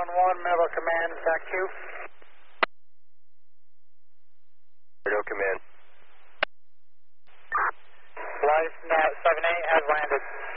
911, Middle Command, TAC 2. Middle Command. Flight 78 has landed.